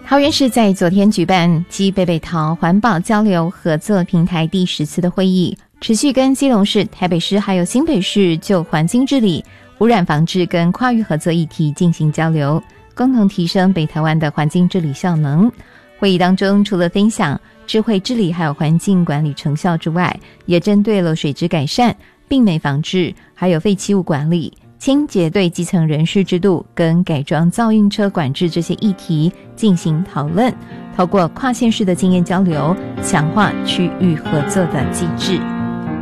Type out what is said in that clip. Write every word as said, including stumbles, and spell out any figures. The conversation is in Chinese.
桃园市在昨天举办基北北桃环保交流合作平台第十次的会议，持续跟基隆市、台北市还有新北市就环境治理、污染防治跟跨域合作议题进行交流，共同提升北台湾的环境治理效能。会议当中，除了分享智慧治理还有环境管理成效之外，也针对了水质改善、病媒防治还有废弃物管理、清洁对基层人士制度跟改装造运车管制这些议题进行讨论，透过跨县市的经验交流，强化区域合作的机制。